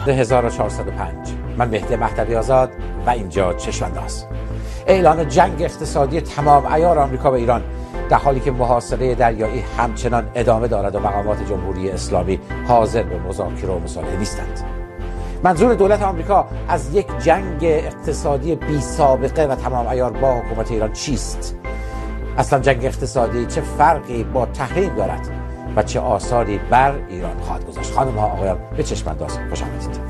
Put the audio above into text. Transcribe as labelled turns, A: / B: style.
A: 1405. من مهدی مهدوی آزاد و اینجا چشم‌انداز. اعلان جنگ اقتصادی تمام عیار آمریکا و ایران در حالی که محاصره دریایی همچنان ادامه دارد و مقامات جمهوری اسلامی حاضر به مذاکره و مصالحه نیستند. منظور دولت آمریکا از یک جنگ اقتصادی بی سابقه و تمام عیار با حکومت ایران چیست؟ اصلا جنگ اقتصادی چه فرقی با تحریم دارد و چه آثاری بر ایران خواهد گذاشت؟ خانم ها آقایان، به چشم‌انداز خوش آمدید.